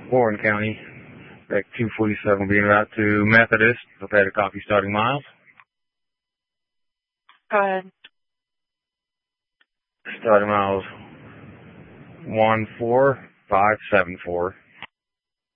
Warren County. Deck 247 being route to Methodist. Prepare to copy starting miles. Go ahead. Starting miles 14574.